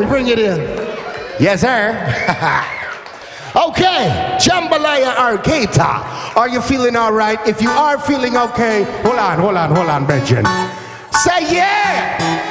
bring it in. Yes, sir. Okay, Jambalaya Arcata. Are you feeling all right? If you are feeling okay, hold on, Brethren. Say yeah.